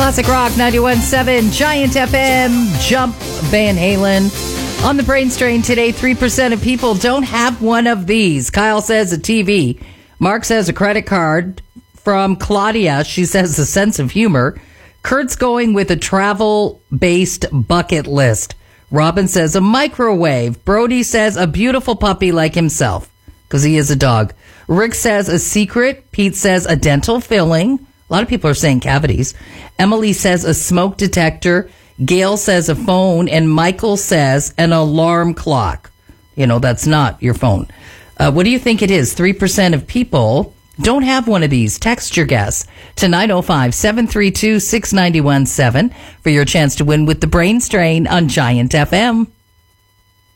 Classic Rock 91.7, Giant FM, Jump, Van Halen. On the brain strain today, 3% of people don't have one of these. Kyle says a TV. Mark says a credit card. From Claudia, she says a sense of humor. Kurt's going with a travel-based bucket list. Robin says a microwave. Brody says a beautiful puppy like himself, because he is a dog. Rick says a secret. Pete says a dental filling. A lot of people are saying cavities. Emily says a smoke detector. Gail says a phone. And Michael says an alarm clock. You know, that's not your phone. What do you think it is? 3% of people don't have one of these. Text your guess to 905-732-6917 for your chance to win with the brain strain on Giant FM.